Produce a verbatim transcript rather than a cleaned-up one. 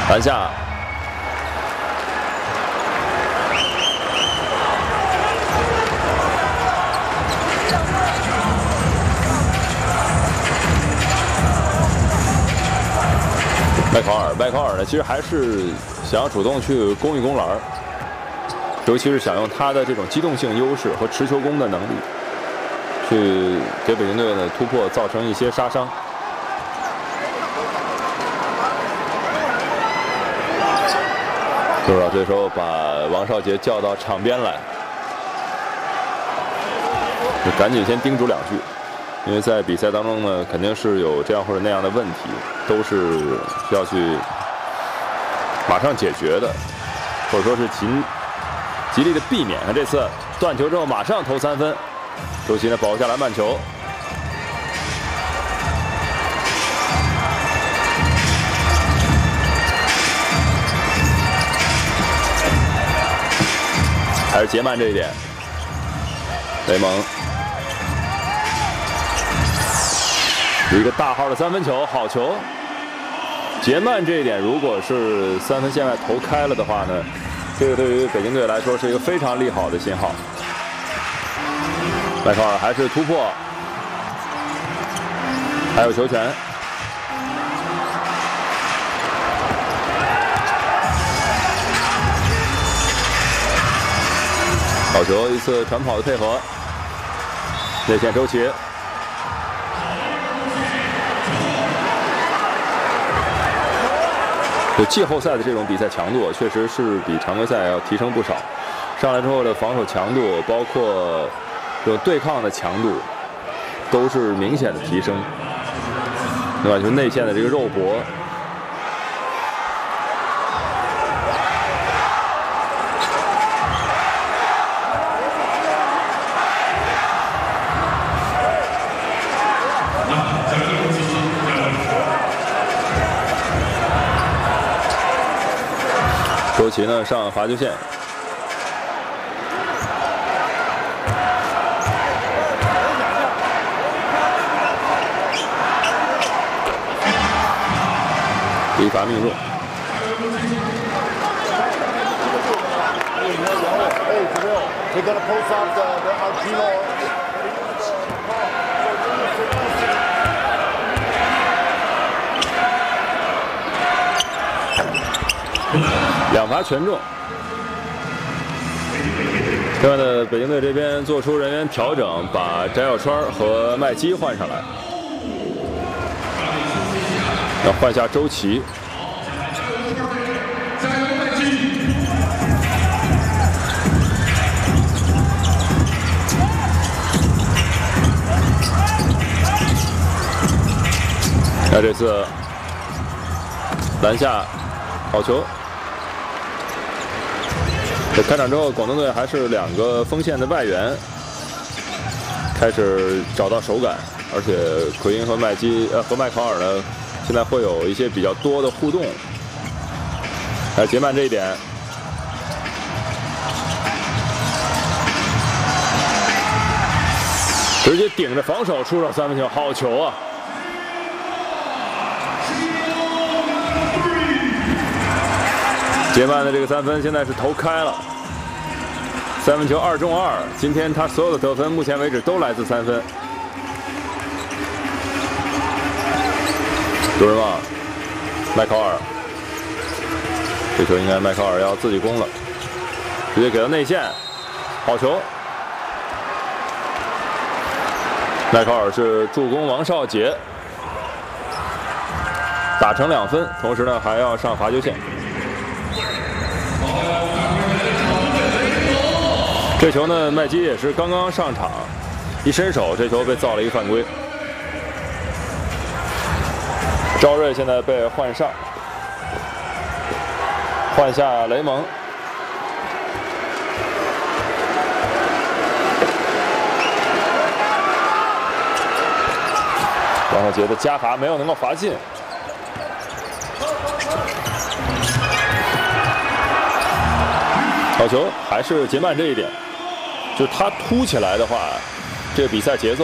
篮下。 麦考尔，麦考尔呢，其实还是想要主动去攻一攻篮儿，尤其是想用他的这种机动性优势和持球攻的能力，去给北京队的突破造成一些杀伤。多少这时候把王少杰叫到场边来，就赶紧先叮嘱两句。 因为在比赛当中呢，肯定是有这样或者那样的问题，都是需要去马上解决的，或者说是尽极力的避免。看这次断球之后马上投三分，周琦呢保下篮板球。还是杰曼这一点，雷蒙。 一个大号的三分球，好球！杰曼这一点，如果是三分线外投开了的话呢，这个对于北京队来说是一个非常利好的信号。麦考尔还是突破，还有球权。好球，一次传跑的配合，内线周琦。 就季后赛的这种比赛强度，确实是比常规赛要提升不少。上来之后的防守强度，包括这种对抗的强度，都是明显的提升，对吧？就内线的这个肉搏，周琦呢上罚球线，一罚命中。两罚全中。另外呢，北京队这边做出人员调整，把翟小川和麦基换上来，要换下周琦。那这次篮下好球。在开场之后，广东队还是两个锋线的外援开始找到手感，而且奎因和麦基呃和麦考尔呢，现在会有一些比较多的互动。还有杰曼这一点，直接顶着防守出手三分球，好球啊！ 杰曼的这个三分现在是投开了，三分球二中二。今天他所有的得分，目前为止都来自三分。杜润旺，麦考尔，这球应该麦考尔要自己攻了，直接给到内线，好球。麦考尔是助攻王少杰，打成两分，同时呢还要上罚球线。 这球呢，麦基也是刚刚上场，一伸手，这球被造了一个犯规。赵睿现在被换上，换下雷蒙。王少杰的加罚没有能够罚进。 好球，还是杰曼这一点，就是他突起来的话，这个比赛节奏。